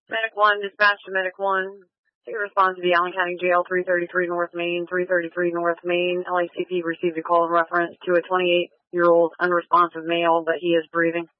Medic 1, dispatch to Medic 1. Take a response to the Allen County Jail, 333 North Main, 333 North Main. LACP received a call in reference to a 28-year-old unresponsive male, but he is breathing.